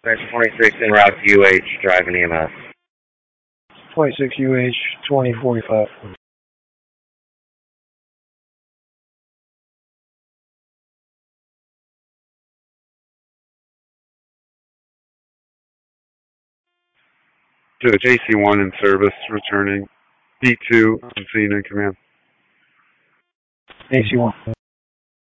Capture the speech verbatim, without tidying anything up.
There's twenty-six en route to U H, driving E M S. twenty-six U H, twenty forty-five. To J C one in service, returning. B two, I'm seeing in command. J C one.